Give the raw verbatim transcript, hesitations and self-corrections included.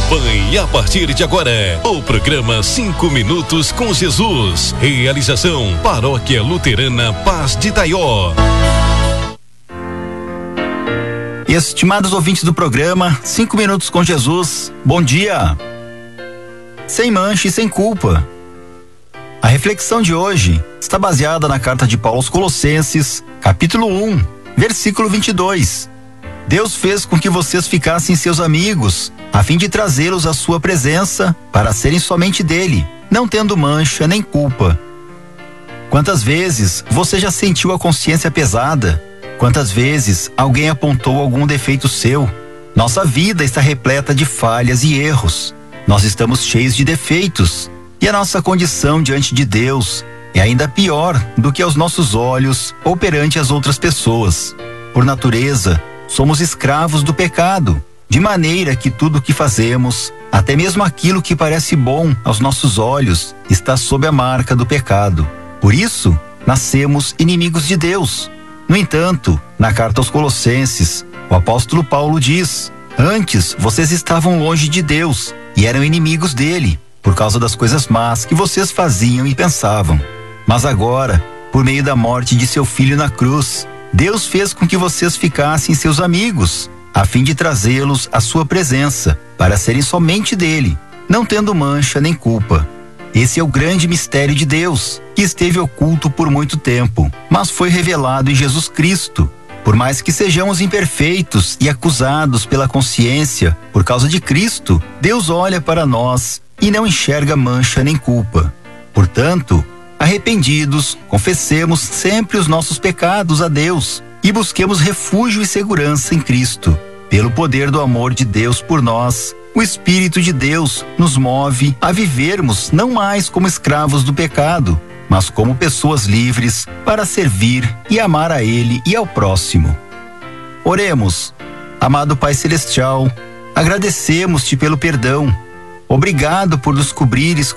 Acompanhe a partir de agora o programa Cinco Minutos com Jesus. Realização Paróquia Luterana Paz de Itaió. Estimados ouvintes do programa Cinco Minutos com Jesus, bom dia! Sem mancha e sem culpa. A reflexão de hoje está baseada na carta de Paulo aos Colossenses, capítulo um, versículo vinte e dois. Deus fez com que vocês ficassem seus amigos, a fim de trazê-los à sua presença, para serem somente dele, não tendo mancha nem culpa. Quantas vezes você já sentiu a consciência pesada? Quantas vezes alguém apontou algum defeito seu? Nossa vida está repleta de falhas e erros. Nós estamos cheios de defeitos, e a nossa condição diante de Deus é ainda pior do que aos nossos olhos ou perante as outras pessoas. Por natureza, somos escravos do pecado, de maneira que tudo o que fazemos, até mesmo aquilo que parece bom aos nossos olhos, está sob a marca do pecado. Por isso, nascemos inimigos de Deus. No entanto, na carta aos Colossenses, o apóstolo Paulo diz: antes vocês estavam longe de Deus e eram inimigos dele, por causa das coisas más que vocês faziam e pensavam. Mas agora, por meio da morte de seu filho na cruz, Deus fez com que vocês ficassem seus amigos, a fim de trazê-los à sua presença, para serem somente dele, não tendo mancha nem culpa. Esse é o grande mistério de Deus, que esteve oculto por muito tempo, mas foi revelado em Jesus Cristo. Por mais que sejamos imperfeitos e acusados pela consciência, por causa de Cristo, Deus olha para nós e não enxerga mancha nem culpa. Portanto, arrependidos, confessemos sempre os nossos pecados a Deus e busquemos refúgio e segurança em Cristo. Pelo poder do amor de Deus por nós, o Espírito de Deus nos move a vivermos não mais como escravos do pecado, mas como pessoas livres para servir e amar a Ele e ao próximo. Oremos. Amado Pai Celestial, agradecemos-te pelo perdão. Obrigado por nos cobrires